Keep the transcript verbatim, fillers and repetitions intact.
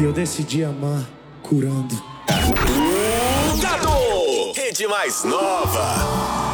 E eu decidi amar curando. Gado, rede mais nova.